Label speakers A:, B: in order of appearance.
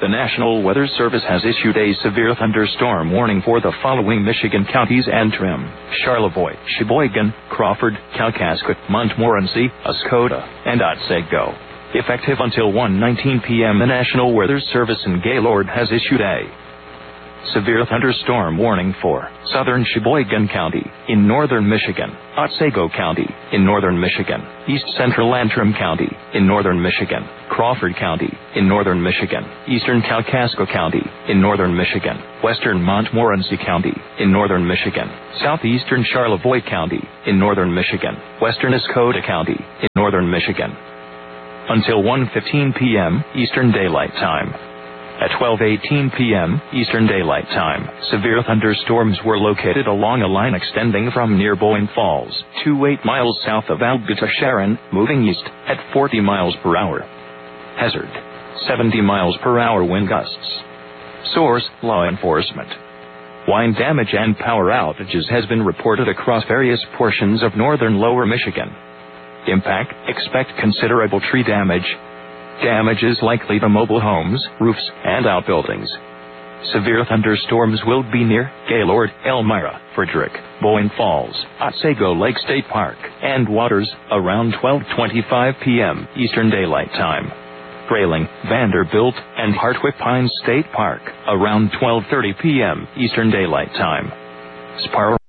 A: The National Weather Service has issued a severe thunderstorm warning for the following Michigan counties: Antrim, Charlevoix, Sheboygan, Crawford, Kalkaska, Montmorency, Oscoda, and Otsego. Effective until 1:19 p.m., the National Weather Service in Gaylord has issued a severe thunderstorm warning for southern Sheboygan County in northern Michigan, Otsego County in northern Michigan, east central Antrim County in northern Michigan, Crawford County in northern Michigan, eastern Kalkaska County in northern Michigan, western Montmorency County in northern Michigan, southeastern Charlevoix County in northern Michigan, western Oscoda County in northern Michigan. Until 1:15 p.m. Eastern Daylight Time. At 12:18 p.m. Eastern Daylight Time, severe thunderstorms were located along a line extending from near Boyne Falls to 8 miles south of Alga to Sharon, moving east at 40 miles per hour. Hazard: 70 miles per hour wind gusts. Source: law enforcement. Wind damage and power outages has been reported across various portions of northern lower Michigan. Impact: expect considerable tree damage. Damage is likely to mobile homes, roofs, and outbuildings. Severe thunderstorms will be near Gaylord, Elmira, Frederick, Boyne Falls, Otsego Lake State Park, and Waters around 12:25 p.m. Eastern Daylight Time. Grayling, Vanderbilt, and Hartwick Pines State Park around 12:30 p.m. Eastern Daylight Time. Sparrow